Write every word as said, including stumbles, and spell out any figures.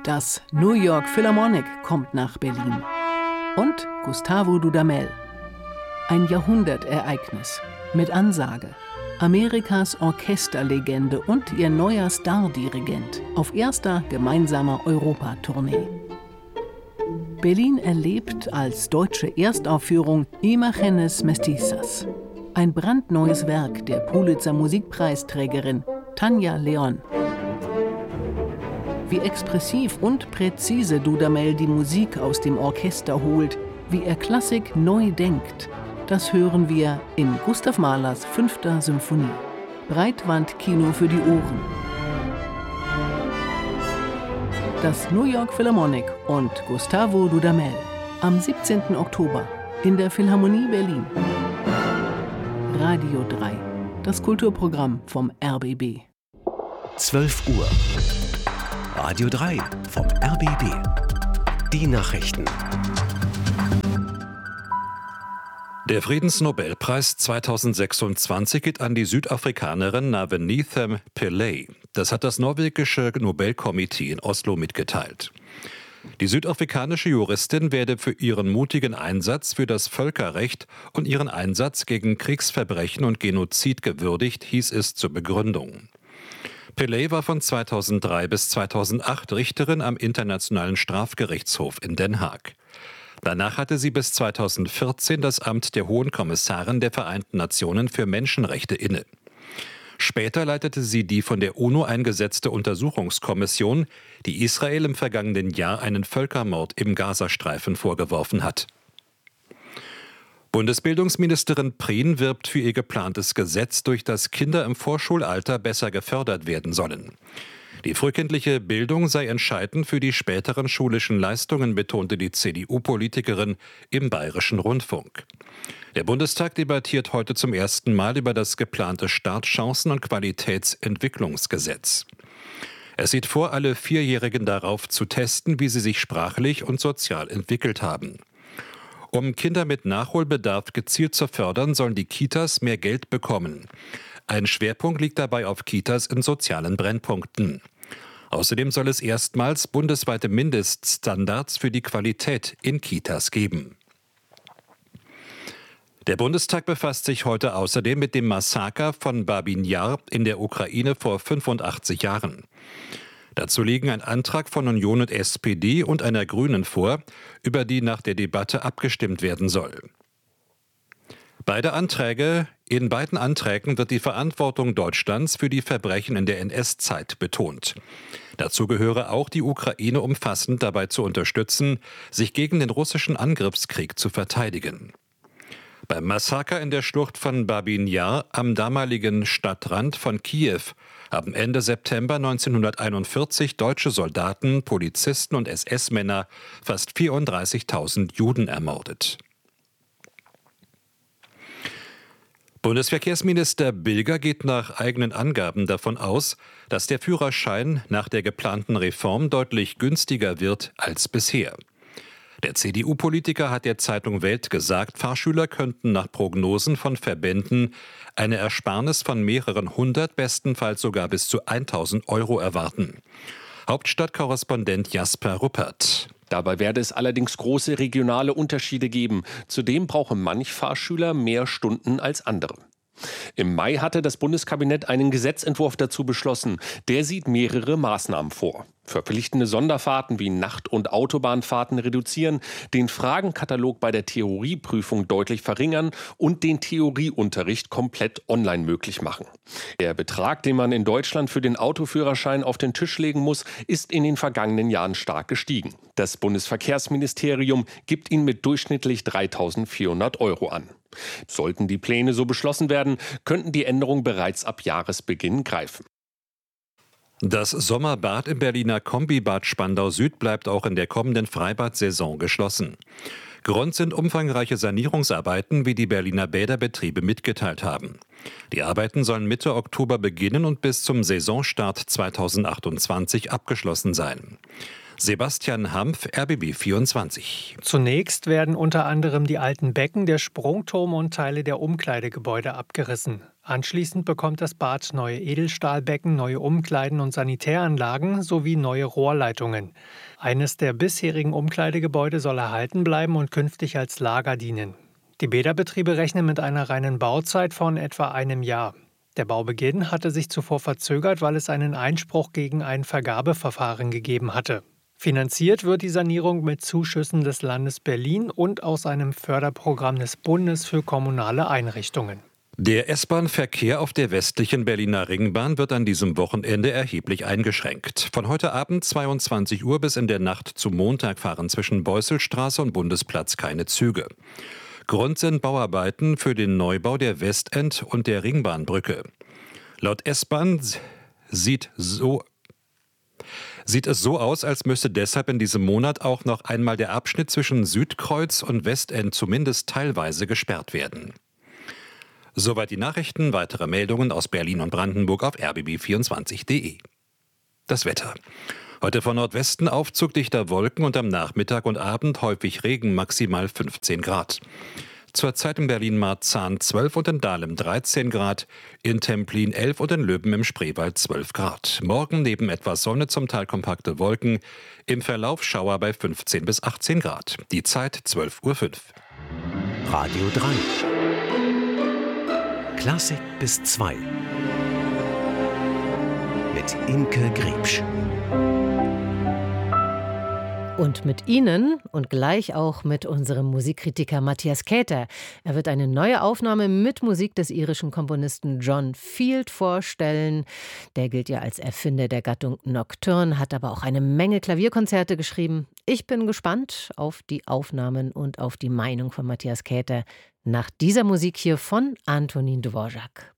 Das New York Philharmonic kommt nach Berlin. Und Gustavo Dudamel. Ein Jahrhundertereignis mit Ansage. Amerikas Orchesterlegende und ihr neuer Stardirigent auf erster gemeinsamer Europatournee. Berlin erlebt als deutsche Erstaufführung Imágenes Mestizas. Ein brandneues Werk der Pulitzer-Musikpreisträgerin Tanja León. Wie expressiv und präzise Dudamel die Musik aus dem Orchester holt, wie er Klassik neu denkt, das hören wir in Gustav Mahlers fünfter Symphonie. Breitwandkino für die Ohren. Das New York Philharmonic und Gustavo Dudamel am siebzehnten Oktober in der Philharmonie Berlin. Radio drei, das Kulturprogramm vom R B B. zwölf Uhr. Radio drei vom R B B. Die Nachrichten. Der Friedensnobelpreis zweitausendsechsundzwanzig geht an die Südafrikanerin Navenithem Pillay. Das hat das norwegische Nobelkomitee in Oslo mitgeteilt. Die südafrikanische Juristin werde für ihren mutigen Einsatz für das Völkerrecht und ihren Einsatz gegen Kriegsverbrechen und Genozid gewürdigt, hieß es zur Begründung. Pillay war von zweitausenddrei bis zweitausendacht Richterin am Internationalen Strafgerichtshof in Den Haag. Danach hatte sie bis zweitausendvierzehn das Amt der Hohen Kommissarin der Vereinten Nationen für Menschenrechte inne. Später leitete sie die von der UNO eingesetzte Untersuchungskommission, die Israel im vergangenen Jahr einen Völkermord im Gazastreifen vorgeworfen hat. Bundesbildungsministerin Prien wirbt für ihr geplantes Gesetz, durch das Kinder im Vorschulalter besser gefördert werden sollen. Die frühkindliche Bildung sei entscheidend für die späteren schulischen Leistungen, betonte die C D U-Politikerin im Bayerischen Rundfunk. Der Bundestag debattiert heute zum ersten Mal über das geplante Startchancen- und Qualitätsentwicklungsgesetz. Es sieht vor, alle Vierjährigen darauf zu testen, wie sie sich sprachlich und sozial entwickelt haben. Um Kinder mit Nachholbedarf gezielt zu fördern, sollen die Kitas mehr Geld bekommen. Ein Schwerpunkt liegt dabei auf Kitas in sozialen Brennpunkten. Außerdem soll es erstmals bundesweite Mindeststandards für die Qualität in Kitas geben. Der Bundestag befasst sich heute außerdem mit dem Massaker von Babin Jar in der Ukraine vor fünfundachtzig Jahren. Dazu liegen ein Antrag von Union und S P D und einer Grünen vor, über die nach der Debatte abgestimmt werden soll. Beide Anträge, in beiden Anträgen wird die Verantwortung Deutschlands für die Verbrechen in der N S-Zeit betont. Dazu gehöre auch, die Ukraine umfassend dabei zu unterstützen, sich gegen den russischen Angriffskrieg zu verteidigen. Beim Massaker in der Schlucht von Babin Jar am damaligen Stadtrand von Kiew haben Ende September neunzehnhunderteinundvierzig deutsche Soldaten, Polizisten und S S-Männer fast vierunddreißigtausend Juden ermordet. Bundesverkehrsminister Bilger geht nach eigenen Angaben davon aus, dass der Führerschein nach der geplanten Reform deutlich günstiger wird als bisher. Der C D U-Politiker hat der Zeitung Welt gesagt, Fahrschüler könnten nach Prognosen von Verbänden eine Ersparnis von mehreren hundert, bestenfalls sogar bis zu tausend Euro erwarten. Hauptstadtkorrespondent Jasper Ruppert. Dabei werde es allerdings große regionale Unterschiede geben. Zudem brauche manch Fahrschüler mehr Stunden als andere. Im Mai hatte das Bundeskabinett einen Gesetzentwurf dazu beschlossen. Der sieht mehrere Maßnahmen vor. Verpflichtende Sonderfahrten wie Nacht- und Autobahnfahrten reduzieren, den Fragenkatalog bei der Theorieprüfung deutlich verringern und den Theorieunterricht komplett online möglich machen. Der Betrag, den man in Deutschland für den Autoführerschein auf den Tisch legen muss, ist in den vergangenen Jahren stark gestiegen. Das Bundesverkehrsministerium gibt ihn mit durchschnittlich dreitausendvierhundert Euro an. Sollten die Pläne so beschlossen werden, könnten die Änderungen bereits ab Jahresbeginn greifen. Das Sommerbad im Berliner Kombibad Spandau Süd bleibt auch in der kommenden Freibad-Saison geschlossen. Grund sind umfangreiche Sanierungsarbeiten, wie die Berliner Bäderbetriebe mitgeteilt haben. Die Arbeiten sollen Mitte Oktober beginnen und bis zum Saisonstart zweitausendachtundzwanzig abgeschlossen sein. Sebastian Hampf, R B B vierundzwanzig. Zunächst werden unter anderem die alten Becken, der Sprungturm und Teile der Umkleidegebäude abgerissen. Anschließend bekommt das Bad neue Edelstahlbecken, neue Umkleiden und Sanitäranlagen sowie neue Rohrleitungen. Eines der bisherigen Umkleidegebäude soll erhalten bleiben und künftig als Lager dienen. Die Bäderbetriebe rechnen mit einer reinen Bauzeit von etwa einem Jahr. Der Baubeginn hatte sich zuvor verzögert, weil es einen Einspruch gegen ein Vergabeverfahren gegeben hatte. Finanziert wird die Sanierung mit Zuschüssen des Landes Berlin und aus einem Förderprogramm des Bundes für kommunale Einrichtungen. Der S-Bahn-Verkehr auf der westlichen Berliner Ringbahn wird an diesem Wochenende erheblich eingeschränkt. Von heute Abend zweiundzwanzig Uhr bis in der Nacht zum Montag fahren zwischen Beusselstraße und Bundesplatz keine Züge. Grund sind Bauarbeiten für den Neubau der Westend- und der Ringbahnbrücke. Laut S-Bahn sieht so Sieht es so aus, als müsste deshalb in diesem Monat auch noch einmal der Abschnitt zwischen Südkreuz und Westend zumindest teilweise gesperrt werden. Soweit die Nachrichten, weitere Meldungen aus Berlin und Brandenburg auf r b b vierundzwanzig punkt d e. Das Wetter. Heute von Nordwesten Aufzug dichter Wolken und am Nachmittag und Abend häufig Regen, maximal fünfzehn Grad. Zurzeit in Berlin-Marzahn zwölf und in Dahlem dreizehn Grad, in Templin elf und in Löben im Spreewald zwölf Grad. Morgen neben etwas Sonne zum Teil kompakte Wolken, im Verlauf Schauer bei fünfzehn bis achtzehn Grad. Die Zeit zwölf Uhr fünf. Radio drei. Klassik bis zwei. Mit Imke Griebsch. Und mit Ihnen und gleich auch mit unserem Musikkritiker Matthias Käther. Er wird eine neue Aufnahme mit Musik des irischen Komponisten John Field vorstellen. Der gilt ja als Erfinder der Gattung Nocturne, hat aber auch eine Menge Klavierkonzerte geschrieben. Ich bin gespannt auf die Aufnahmen und auf die Meinung von Matthias Käther nach dieser Musik hier von Antonin Dvorak.